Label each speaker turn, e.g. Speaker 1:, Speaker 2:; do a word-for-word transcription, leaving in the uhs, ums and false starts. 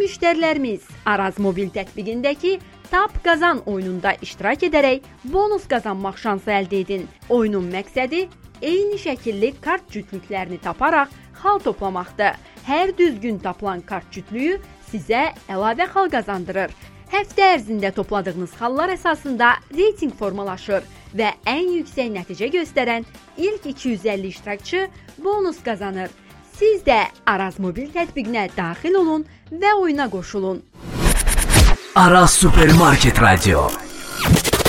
Speaker 1: müştərilərimiz Araz mobil tətbiqindəki Tap Qazan oyununda iştirak edərək bonus qazanmaq şansı əldə edin. Oyunun məqsədi eyni şəkilli kart cütlüklərini taparaq xal toplamaqdır. Hər düzgün tapılan kart cütlüyü sizə əlavə xal qazandırır. Həftə ərzində topladığınız xallar əsasında reyting formalaşır və ən yüksək nəticə göstərən ilk iki yüz əlli iştirakçı bonus qazanır. Siz də Araz mobil tətbiqinə daxil olun və oyuna qoşulun.
Speaker 2: Araz Supermarket Radio.